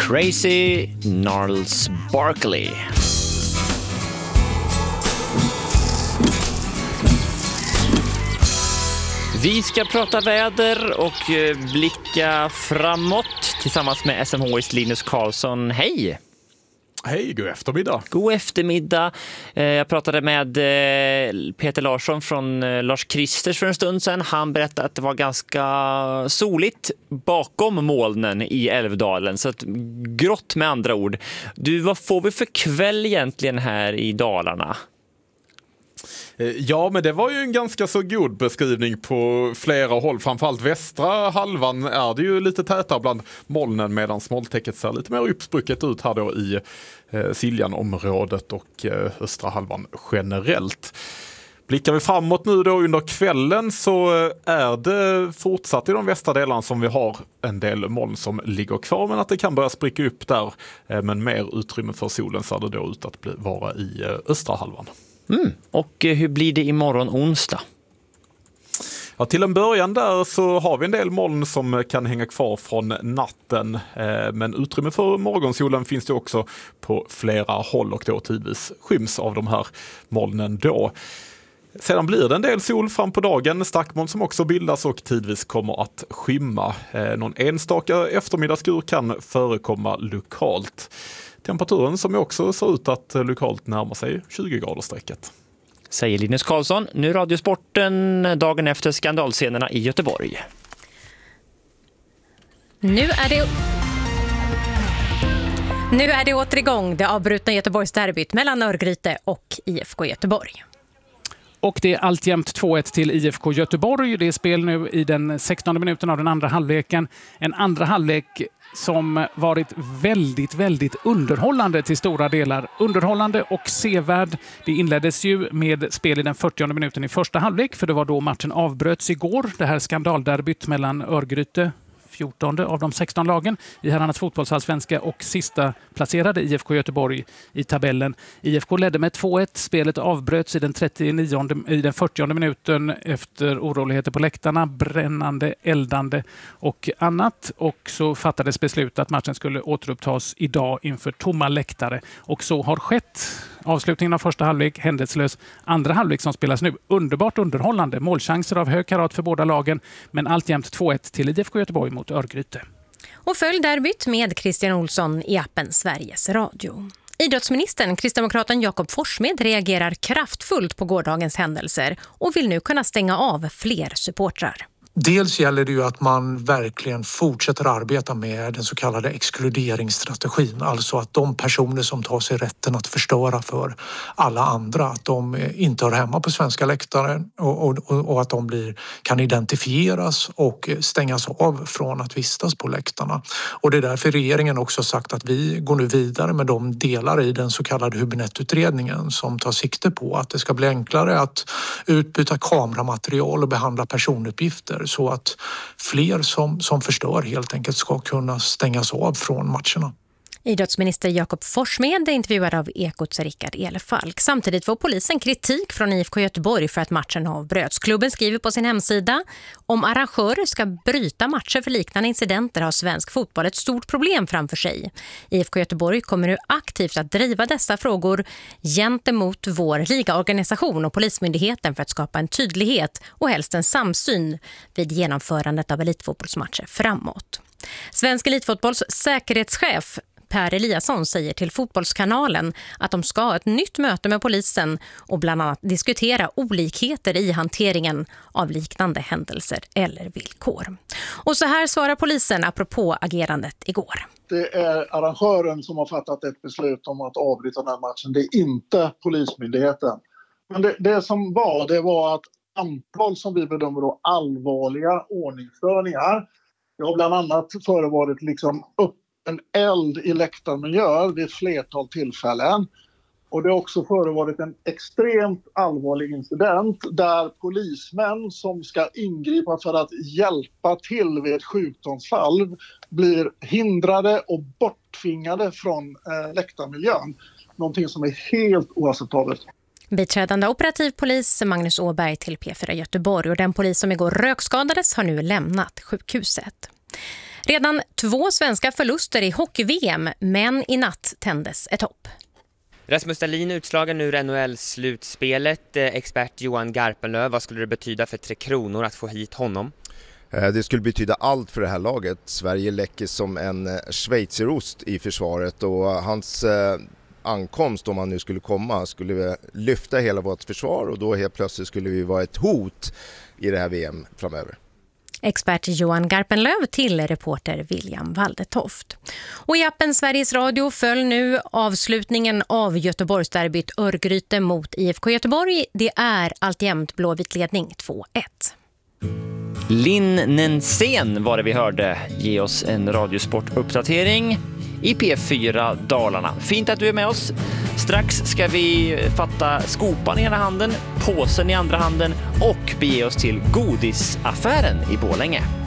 Crazy Gnarls Barkley. Vi ska prata väder och blicka framåt tillsammans med SMHIs Linus Karlsson. Hej! Hej, god eftermiddag. God eftermiddag. Jag pratade med Peter Larsson från Lars Kristers för en stund sedan. Han berättade att det var ganska soligt bakom molnen i Älvdalen. Så att, grått med andra ord. Du, vad får vi för kväll egentligen här i Dalarna? Ja, men det var ju en ganska så god beskrivning på flera håll. Framförallt västra halvan är det ju lite tätare bland molnen medan molntäcket ser lite mer uppsprucket ut här då i Siljanområdet och östra halvan generellt. Blickar vi framåt nu då under kvällen så är det fortsatt i de västra delarna som vi har en del moln som ligger kvar, men att det kan börja spricka upp där. Men mer utrymme för solen ser det då ut att vara i östra halvan. Och hur blir det imorgon onsdag? Ja, till en början där så har vi en del moln som kan hänga kvar från natten. Men utrymme för morgonsolen finns det också på flera håll och då tidvis skyms av de här molnen då. Sedan blir det en del sol fram på dagen, stackmoln som också bildas och tidvis kommer att skymma. Någon enstaka eftermiddagsskur kan förekomma lokalt. Temperaturen som också ser ut att lokalt närma sig 20-gradersstrecket. Säger Linus Karlsson. Nu Radiosporten dagen efter skandalscenerna i Göteborg. Nu är det åter igång, det avbrutna Göteborgsderbyt mellan Örgryte och IFK Göteborg. Och det är alltjämt 2-1 till IFK Göteborg. Det är spel nu i den 16:e minuten av den andra halvleken. En andra halvlek som varit väldigt, väldigt underhållande till stora delar. Underhållande och sevärd. Det inleddes ju med spel i den 40:e minuten i första halvlek, för det var då matchen avbröts igår. Det här skandalderbyt mellan Örgryte, 14 av de 16 lagen i herrarnas fotbollsallsvenska, och sista placerade IFK Göteborg i tabellen. IFK ledde med 2-1. Spelet avbröts i den 40:e minuten efter oroligheter på läktarna, brännande, eldande och annat. Och så fattades beslut att matchen skulle återupptas idag inför tomma läktare. Och så har skett. Avslutningen av första halvlek händelselös. Andra halvlek som spelas nu underbart underhållande. Målchanser av hög karat för båda lagen, men alltjämt 2-1 till IFK Göteborg mot Örgryte. Och följ derbyt med Christian Olsson i appen Sveriges Radio. Idrottsministern, kristdemokraten Jakob Forssmed, reagerar kraftfullt på gårdagens händelser och vill nu kunna stänga av fler supportrar. Dels gäller det ju att man verkligen fortsätter arbeta med den så kallade exkluderingsstrategin. Alltså att de personer som tar sig rätten att förstöra för alla andra, att de inte hör hemma på svenska läktare och att de kan identifieras och stängas av från att vistas på läktarna. Och det är därför regeringen också sagt att vi går nu vidare med de delar i den så kallade Hübinette-utredningen som tar sikte på att det ska bli enklare att utbyta kameramaterial och behandla personuppgifter, så att fler som förstör helt enkelt ska kunna stängas av från matcherna. Idrottsminister Jakob Forssmed är intervjuad av Ekots Rickard Elefalk. Samtidigt får polisen kritik från IFK Göteborg för att matchen avbröts. Klubben skriver på sin hemsida: om arrangörer ska bryta matcher för liknande incidenter har svensk fotboll ett stort problem framför sig. IFK Göteborg kommer nu aktivt att driva dessa frågor gentemot vår ligaorganisation och polismyndigheten för att skapa en tydlighet och helst en samsyn vid genomförandet av elitfotbollsmatcher framåt. Svensk elitfotbolls säkerhetschef Per Eliasson säger till Fotbollskanalen att de ska ha ett nytt möte med polisen och bland annat diskutera olikheter i hanteringen av liknande händelser eller villkor. Och så här svarar polisen apropå agerandet igår. Det är arrangören som har fattat ett beslut om att avbryta den här matchen. Det är inte polismyndigheten. Men det som var att antal som vi bedömer då allvarliga ordningsstörningar. Det har bland annat förevarit en eld i läktarmiljö vid ett flertal tillfällen. Och det har också förevarit en extremt allvarlig incident där polismän som ska ingripa för att hjälpa till vid ett sjukdomsfall blir hindrade och borttvingade från läktarmiljön. Någonting som är helt oacceptabelt. Biträdande operativ polis Magnus Åberg till P4 Göteborg, och den polis som igår rökskadades har nu lämnat sjukhuset. Redan 2 svenska förluster i hockey-VM, men i natt tändes ett hopp. Rasmus Dahlin utslagen ur NHL-slutspelet. Expert Johan Garpenlöv, vad skulle det betyda för 3 Kronor att få hit honom? Det skulle betyda allt för det här laget. Sverige läcker som en schweizerost i försvaret och hans ankomst, om han nu skulle komma, skulle lyfta hela vårt försvar och då helt plötsligt skulle vi vara ett hot i det här VM framöver. Expert Johan Garpenlöv till reporter William Waldetoft. Och i appen Sveriges Radio föll nu avslutningen av Göteborgsderbyt Örgryte mot IFK Göteborg. Det är alltjämt blåvit ledning 2-1. Linn Nensén var det vi hörde ge oss en radiosportuppdatering i P4 Dalarna. Fint att du är med oss. Strax ska vi fatta skopan i ena handen, påsen i andra handen och bege oss till godisaffären i Borlänge.